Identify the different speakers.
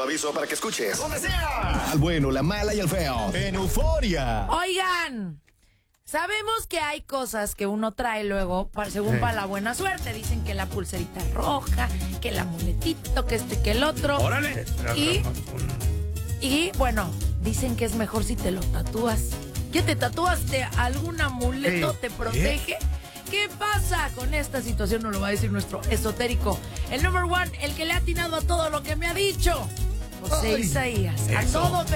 Speaker 1: aviso para que escuches donde sea. Al bueno, la mala y el feo. En Euforia.
Speaker 2: Oigan, sabemos que hay cosas que uno trae luego según para la buena suerte. Dicen que la pulserita roja, que el amuletito, que que el otro.
Speaker 3: ¡Órale!
Speaker 2: Y bueno, dicen que es mejor si te lo tatúas. ¿Qué te tatuaste? ¿Algún amuleto te protege? ¿Qué pasa con esta situación? Nos lo va a decir nuestro esotérico. El number one, el que le ha atinado a todo lo que me ha dicho. José Isaías. A todo